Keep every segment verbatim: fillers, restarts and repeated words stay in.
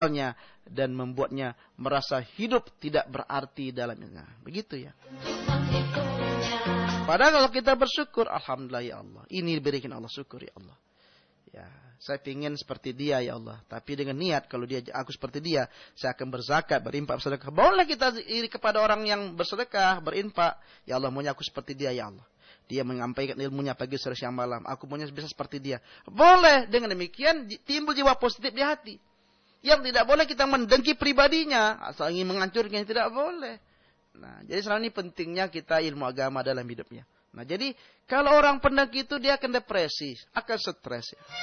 dan membuatnya merasa hidup tidak berarti dalamnya. Begitu ya. Padahal kalau kita bersyukur, alhamdulillah ya Allah. Ini diberikan Allah, syukur ya Allah. Ya, saya ingin seperti dia ya Allah. Tapi dengan niat kalau dia aku seperti dia, saya akan berzakat, berinfak, bersedekah. Boleh kita iri kepada orang yang bersedekah, berinfak. Ya Allah, maunya aku seperti dia ya Allah. Dia menyampaikan ilmunya pagi, sore, siang, malam. Aku maunya bisa seperti dia. Boleh. Dengan demikian timbul jiwa positif di hati. Yang tidak boleh kita mendengki pribadinya. Asal ingin menghancurkan, tidak boleh. Nah, jadi selama ini pentingnya kita ilmu agama dalam hidupnya. Nah, jadi kalau orang pendengki itu dia akan depresi, akan stres. Ya.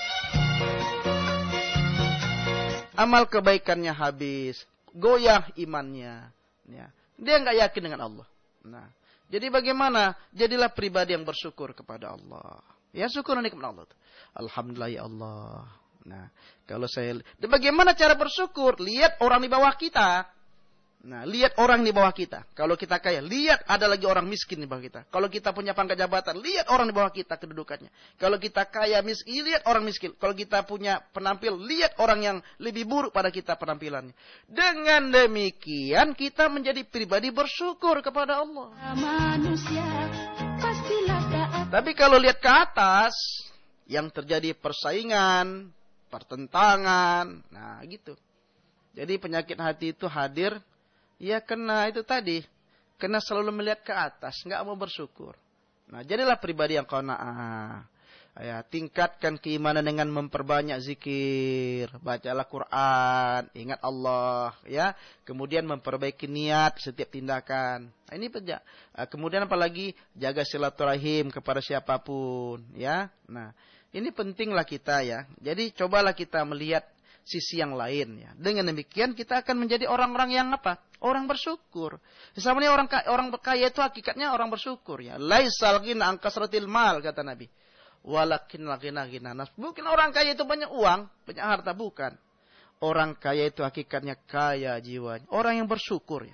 Amal kebaikannya habis, goyah imannya. Ya. Dia nggak yakin dengan Allah. Nah, jadi bagaimana? Jadilah pribadi yang bersyukur kepada Allah. Ya, syukur nikmat Allah. Alhamdulillah ya Allah. Nah, kalau saya, bagaimana cara bersyukur? Lihat orang di bawah kita. Nah, lihat orang di bawah kita. Kalau kita kaya, lihat ada lagi orang miskin di bawah kita. Kalau kita punya pangkat jabatan, lihat orang di bawah kita kedudukannya. Kalau kita kaya miskin, lihat orang miskin. Kalau kita punya penampil, lihat orang yang lebih buruk pada kita penampilannya. Dengan demikian, kita menjadi pribadi bersyukur kepada Allah. Manusia, pastilah taat. Tapi kalau lihat ke atas, yang terjadi persaingan, pertentangan, nah gitu. Jadi penyakit hati itu hadir, ya kena itu tadi, kena selalu melihat ke atas, nggak mau bersyukur. Nah, jadilah pribadi yang qanaah. Ya, tingkatkan keimanan dengan memperbanyak zikir, bacalah Quran, ingat Allah, ya. Kemudian memperbaiki niat setiap tindakan. Nah, ini pejak. Kemudian apalagi jaga silaturahim kepada siapapun, ya. Nah, ini pentinglah kita ya. Jadi cobalah kita melihat sisi yang lain ya. Dengan demikian kita akan menjadi orang-orang yang apa? Orang bersyukur. Misalnya orang kaya, orang kaya itu hakikatnya orang bersyukur ya. Laisal ghina an kasratil mal kata Nabi. Walakin ghina ghina nafs. Bukan orang kaya itu banyak uang, banyak harta, bukan. Orang kaya itu hakikatnya kaya jiwanya. Orang yang bersyukur ya.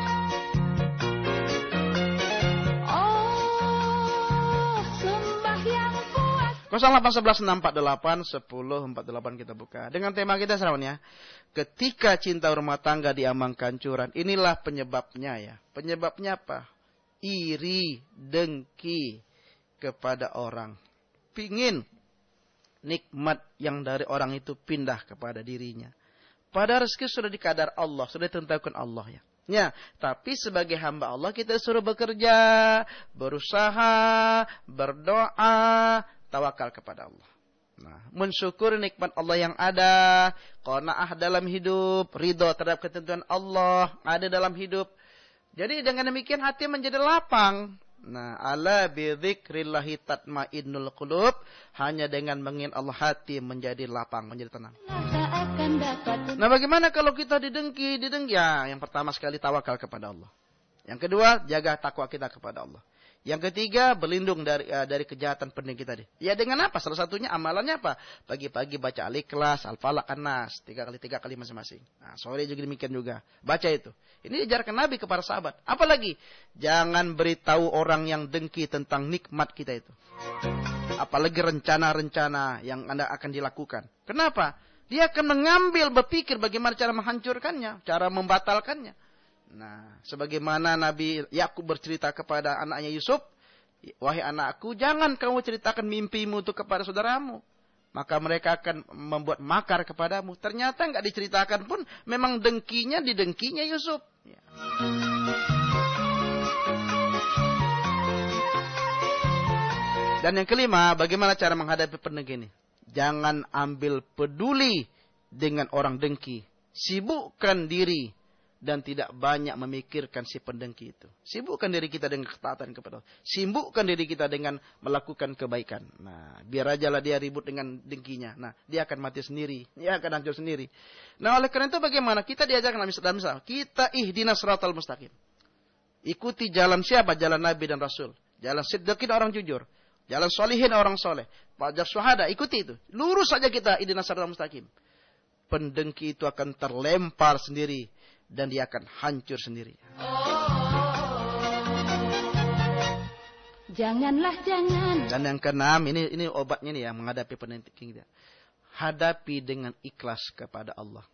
nol delapan sebelas enam empat delapan sepuluh empat delapan kita buka. Dengan tema kita sebenarnya, ketika cinta rumah tangga diambang kancuran, inilah penyebabnya ya. Penyebabnya apa? Iri, dengki kepada orang. Pingin nikmat yang dari orang itu pindah kepada dirinya. Padahal rezeki sudah dikadar Allah, sudah ditentukan Allah ya. Ya, tapi sebagai hamba Allah kita suruh bekerja, berusaha, berdoa, tawakal kepada Allah. Nah, mensyukuri nikmat Allah yang ada, qanaah dalam hidup, ridho terhadap ketentuan Allah ada dalam hidup. Jadi dengan demikian hati menjadi lapang. Nah, ala bi dzikrillahi tatmainnul qulub, hanya dengan mengingat Allah hati menjadi lapang, menjadi tenang. Nah, bagaimana kalau kita didengki, didengki? Ya, yang pertama sekali tawakal kepada Allah. Yang kedua, jaga takwa kita kepada Allah. Yang ketiga, berlindung dari uh, dari kejahatan pendengki tadi. Ya dengan apa? Salah satunya amalannya apa? Pagi-pagi baca Al-Ikhlas, Al-Falaq, An-Nas. Tiga kali tiga kali masing-masing. Nah, sore juga demikian juga. Baca itu. Ini diajarkan Nabi kepada sahabat. Apalagi? Jangan beritahu orang yang dengki tentang nikmat kita itu. Apalagi rencana-rencana yang Anda akan dilakukan. Kenapa? Dia akan mengambil, berpikir bagaimana cara menghancurkannya, cara membatalkannya. Nah, sebagaimana Nabi Yakub bercerita kepada anaknya Yusuf, wahai anakku, jangan kamu ceritakan mimpimu itu kepada saudaramu. Maka mereka akan membuat makar kepadamu. Ternyata nggak diceritakan pun, memang dengkinya didengkinya Yusuf. Ya. Dan yang kelima, bagaimana cara menghadapi pendengki ini? Jangan ambil peduli dengan orang dengki. Sibukkan diri dan tidak banyak memikirkan si pendengki itu. Sibukkan diri kita dengan ketaatan kepada Allah. Sibukkan diri kita dengan melakukan kebaikan. Nah, biar aja lah dia ribut dengan dengkinya. Nah, dia akan mati sendiri. Dia akan hancur sendiri. Nah, oleh karena itu bagaimana? Kita diajarkan dalam Islam. Kita ihdinas siratal mustaqim. Ikuti jalan siapa? Jalan Nabi dan Rasul. Jalan siddiqin orang jujur. Jalan solihin orang soleh. Pajak syuhada. Ikuti itu. Lurus saja kita ihdinas siratal mustaqim. Pendengki itu akan terlempar sendiri. Dan dia akan hancur sendiri. Janganlah jangan. Dan yang keenam, ini ini obatnya nih ya, menghadapi pendengki kita. Hadapi dengan ikhlas kepada Allah.